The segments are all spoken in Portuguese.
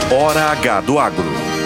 Hora H do Agro.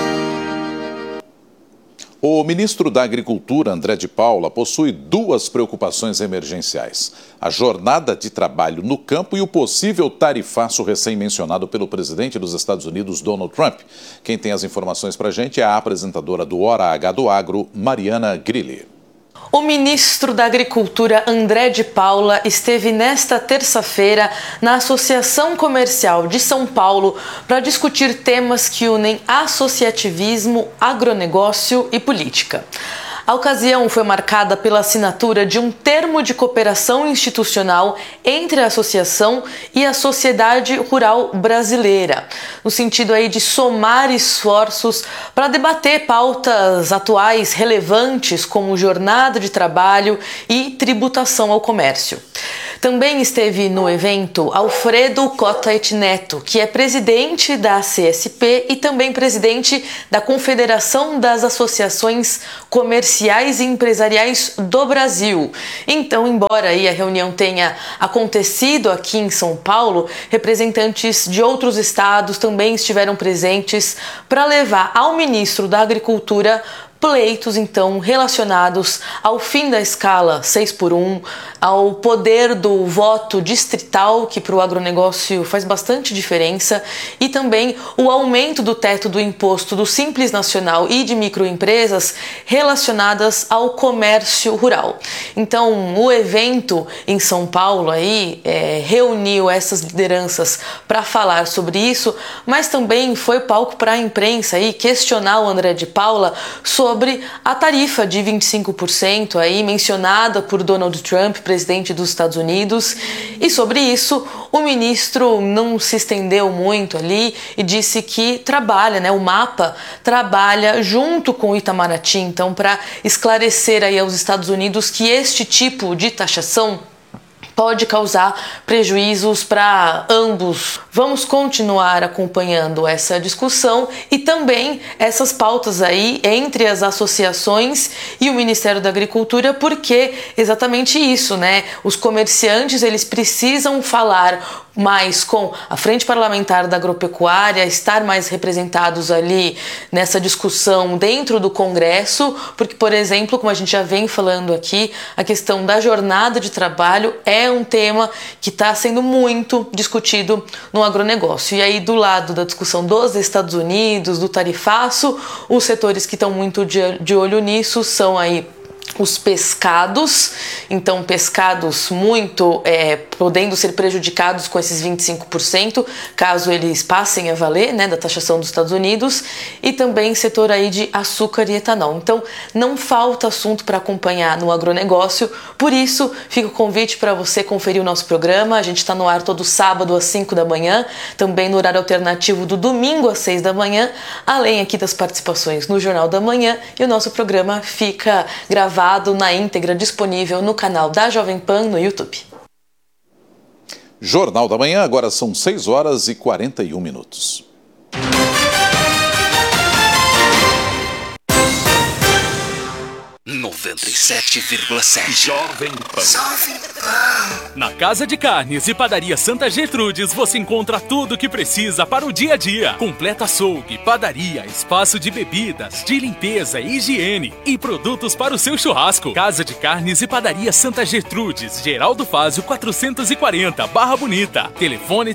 O ministro da Agricultura, André de Paula, possui duas preocupações emergenciais: a jornada de trabalho no campo e o possível tarifaço recém-mencionado pelo presidente dos Estados Unidos, Donald Trump. Quem tem as informações para a gente é a apresentadora do Hora H do Agro, Mariana Grilli. O ministro da Agricultura, André de Paula, esteve nesta terça-feira na Associação Comercial de São Paulo para discutir temas que unem associativismo, agronegócio e política. A ocasião foi marcada pela assinatura de um termo de cooperação institucional entre a associação e a sociedade rural brasileira, no sentido aí de somar esforços para debater pautas atuais relevantes como jornada de trabalho e tributação ao comércio. Também esteve no evento Alfredo Cota et Neto, que é presidente da CSP e também presidente da Confederação das Associações Comerciais e Empresariais do Brasil. Então, embora aí a reunião tenha acontecido aqui em São Paulo, representantes de outros estados também estiveram presentes para levar ao ministro da Agricultura pleitos, então, relacionados ao fim da escala 6x1, ao poder do voto distrital, que para o agronegócio faz bastante diferença, e também o aumento do teto do imposto do Simples Nacional e de microempresas relacionadas ao comércio rural. Então, o evento em São Paulo aí reuniu essas lideranças para falar sobre isso, mas também foi palco para a imprensa aí questionar o André de Paula sobre a tarifa de 25% aí mencionada por Donald Trump, presidente dos Estados Unidos, e sobre isso o ministro não se estendeu muito ali e disse que trabalha, o MAPA trabalha junto com o Itamaraty, então, para esclarecer aí aos Estados Unidos que este tipo de taxação pode causar prejuízos para ambos. Vamos continuar acompanhando essa discussão e também essas pautas aí entre as associações e o Ministério da Agricultura, porque exatamente isso, Os comerciantes, eles precisam falar mais com a Frente Parlamentar da Agropecuária, estar mais representados ali nessa discussão dentro do Congresso, porque, por exemplo, como a gente já vem falando aqui, a questão da jornada de trabalho é um tema que está sendo muito discutido no agronegócio. E aí, do lado da discussão dos Estados Unidos, do tarifaço, os setores que estão muito de olho nisso são aí os pescados, então pescados muito podendo ser prejudicados com esses 25%, caso eles passem a valer, da taxação dos Estados Unidos, e também setor aí de açúcar e etanol. Então não falta assunto para acompanhar no agronegócio, por isso fica o convite para você conferir o nosso programa. A gente está no ar todo sábado às 5 da manhã, também no horário alternativo do domingo às 6 da manhã, além aqui das participações no Jornal da Manhã, e o nosso programa fica gravado na íntegra, disponível no canal da Jovem Pan no YouTube. Jornal da Manhã, agora são 6h41. 97,7 Jovem Pan. Na Casa de Carnes e Padaria Santa Gertrudes você encontra tudo o que precisa para o dia a dia. Completa açougue, padaria, espaço de bebidas, de limpeza e higiene e produtos para o seu churrasco. Casa de Carnes e Padaria Santa Gertrudes, Geraldo Fázio 440, Barra Bonita. Telefone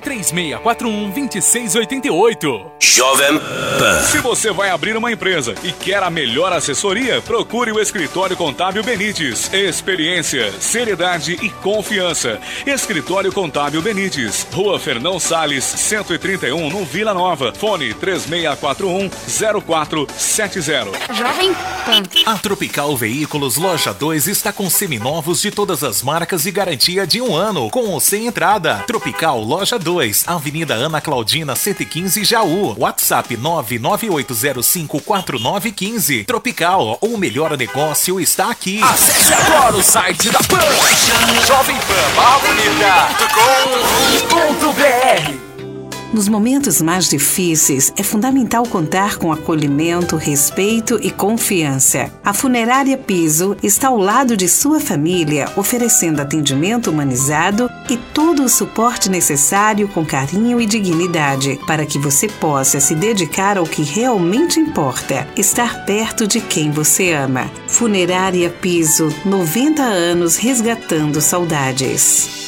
3641-2688. Jovem Pan. Se você vai abrir uma empresa e quer a melhor assessoria, procure o Escritório Contábil Benites. Experiência, seriedade e confiança. Escritório Contábil Benites. Rua Fernão Salles, 131, no Vila Nova. Fone 3641-0470. Jovem Pan. A Tropical Veículos Loja 2 está com seminovos de todas as marcas e garantia de 1 ano, com ou sem entrada. Tropical Loja 2, Avenida Ana Claudina 115, Jaú. WhatsApp 998054915. Tropical, o melhor negócio está aqui. Acesse agora o site da Pan, jovempan.com.br. Nos momentos mais difíceis, é fundamental contar com acolhimento, respeito e confiança. A Funerária Piso está ao lado de sua família, oferecendo atendimento humanizado e todo o suporte necessário com carinho e dignidade, para que você possa se dedicar ao que realmente importa, estar perto de quem você ama. Funerária Piso, 90 anos resgatando saudades.